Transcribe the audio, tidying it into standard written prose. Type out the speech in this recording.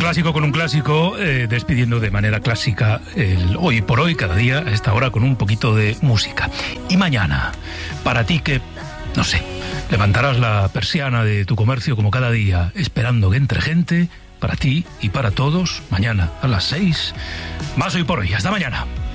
clásico con un clásico, despidiendo de manera clásica el hoy por hoy, cada día, a esta hora, con un poquito de música. Y mañana, para ti que, no sé, levantarás la persiana de tu comercio como cada día, esperando que entre gente, para ti y para todos, mañana a las 6, más hoy por hoy. Hasta mañana.